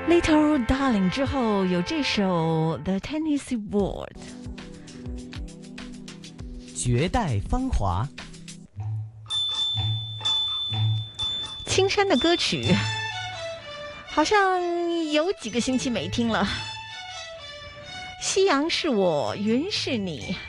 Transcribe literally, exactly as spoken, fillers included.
Little Darling 之后有这首 The Tennessee Waltz， 绝代芳华。 青山的歌曲好像有几个星期没听了。夕阳是我，云是你。